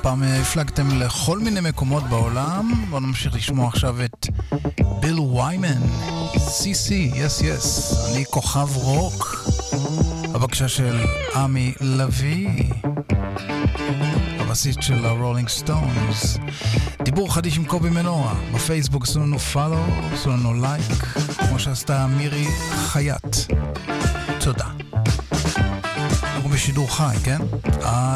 פעם הפלגתם לכל מיני מקומות בעולם. בואו נמשיך לשמוע עכשיו את ביל ויימן, CC, yes, אני כוכב רוק. הבקשה של עמי לוי, הבסיסט של הרולינג סטונס. דיבור חדיש עם קובי מנורה בפייסבוק, עשו לנו פולו, עשו לנו לייק, כמו שעשתה מירי חייט. תודה. אנחנו בשידור חי, כן?